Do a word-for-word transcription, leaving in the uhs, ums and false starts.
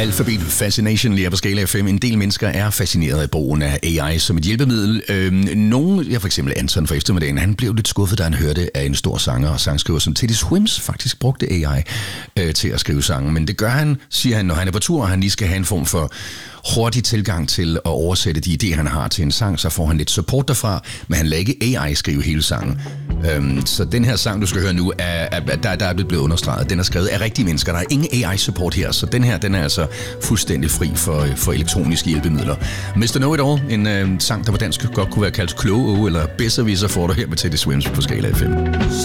Alphabet Fascination lige på Skala F M. En del mennesker er fascineret af brugen af A I som et hjælpemiddel. Øhm, nogle, ja for eksempel Anton fra eftermiddagen, han blev lidt skuffet, da han hørte, at en stor sanger og sangskriver som Teddy Swims faktisk brugte A I øh, til at skrive sange. Men det gør han, siger han, når han er på tur, og han lige skal have en form for hurtig tilgang til at oversætte de idéer, han har til en sang, så får han lidt support derfra, men han lader ikke A I skrive hele sangen. Øhm, så den her sang, du skal høre nu, er, er, der, der er blevet understreget. Den er skrevet af rigtige mennesker. Der er ingen A I-support her, så den her, den er altså fuldstændig fri for, for elektroniske hjælpemidler. mister Know It All, en øh, sang, der på dansk godt kunne være kaldt kloge, eller bedserviser, får du her med Teddy Swims på Skala F M.